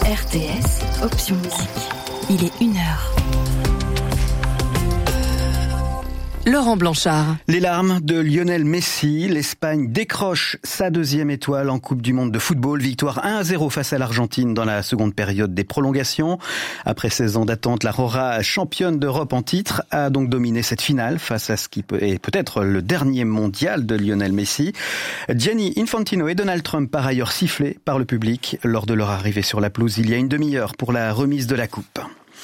RTS, option musique. Il est 1h. Laurent Blanchard. Les larmes de Lionel Messi. L'Espagne décroche sa 2e étoile en Coupe du Monde de football. Victoire 1-0 face à l'Argentine dans la seconde période des prolongations. Après 16 ans d'attente, la Roja, championne d'Europe en titre, a donc dominé cette finale face à ce qui est peut-être le dernier mondial de Lionel Messi. Gianni Infantino et Donald Trump, par ailleurs sifflés par le public lors de leur arrivée sur la pelouse il y a une demi-heure pour la remise de la coupe.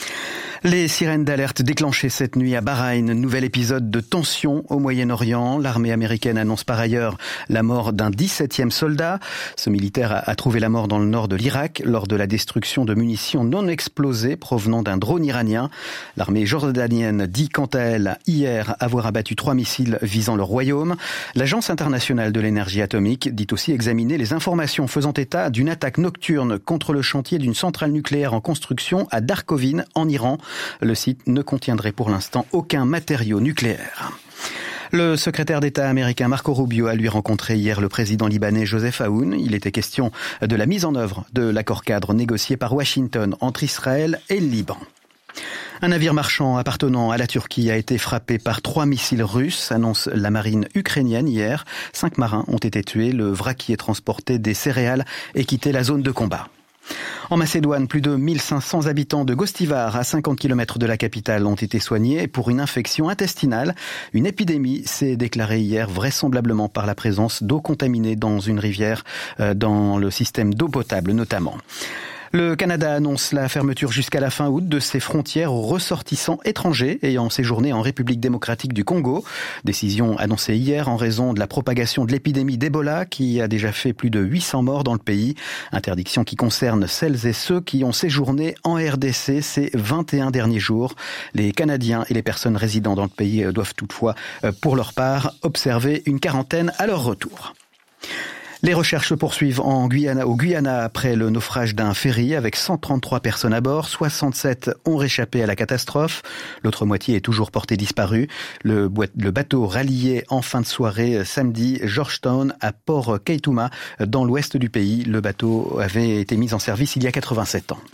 Les sirènes d'alerte déclenchées cette nuit à Bahreïn. Nouvel épisode de tension au Moyen-Orient. L'armée américaine annonce par ailleurs la mort d'un 17e soldat. Ce militaire a trouvé la mort dans le nord de l'Irak lors de la destruction de munitions non explosées provenant d'un drone iranien. L'armée jordanienne dit quant à elle hier avoir abattu 3 missiles visant le royaume. L'Agence internationale de l'énergie atomique dit aussi examiner les informations faisant état d'une attaque nocturne contre le chantier d'une centrale nucléaire en construction à Darkovine en Iran. Le site ne contiendrait pour l'instant aucun matériau nucléaire. Le secrétaire d'État américain Marco Rubio a lui rencontré hier le président libanais Joseph Aoun. Il était question de la mise en œuvre de l'accord cadre négocié par Washington entre Israël et le Liban. Un navire marchand appartenant à la Turquie a été frappé par 3 missiles russes, annonce la marine ukrainienne hier. 5 marins ont été tués. Le vraquier transportait des céréales et quittait la zone de combat. En Macédoine, plus de 1500 habitants de Gostivar, à 50 km de la capitale, ont été soignés pour une infection intestinale. Une épidémie s'est déclarée hier, vraisemblablement par la présence d'eau contaminée dans une rivière, dans le système d'eau potable notamment. Le Canada annonce la fermeture jusqu'à la fin août de ses frontières aux ressortissants étrangers ayant séjourné en République démocratique du Congo. Décision annoncée hier en raison de la propagation de l'épidémie d'Ebola qui a déjà fait plus de 800 morts dans le pays. Interdiction qui concerne celles et ceux qui ont séjourné en RDC ces 21 derniers jours. Les Canadiens et les personnes résidant dans le pays doivent toutefois, pour leur part, observer une quarantaine à leur retour. Les recherches se poursuivent au Guyana après le naufrage d'un ferry avec 133 personnes à bord. 67 ont réchappé à la catastrophe. L'autre moitié est toujours portée disparue. Le bateau ralliait en fin de soirée samedi Georgetown à Port Kaituma dans l'ouest du pays. Le bateau avait été mis en service il y a 87 ans.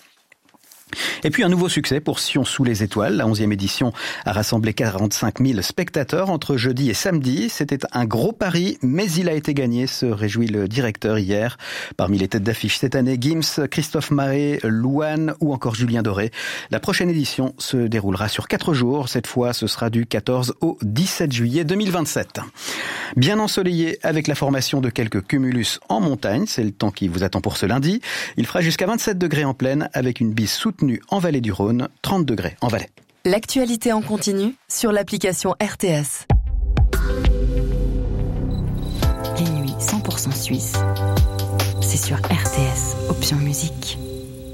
Et puis un nouveau succès pour Sion sous les étoiles. La 11e édition a rassemblé 45 000 spectateurs entre jeudi et samedi. C'était un gros pari, mais il a été gagné, se réjouit le directeur hier. Parmi les têtes d'affiche cette année, Gims, Christophe Maé, Louane ou encore Julien Doré. La prochaine édition se déroulera sur 4 jours. Cette fois, ce sera du 14 au 17 juillet 2027. Bien ensoleillé avec la formation de quelques cumulus en montagne. C'est le temps qui vous attend pour ce lundi. Il fera jusqu'à 27 degrés en plaine avec une bise soutenue en vallée du Rhône, 30 degrés en Valais. L'actualité en continu sur l'application RTS. Les nuits 100% suisses, c'est sur RTS, option musique.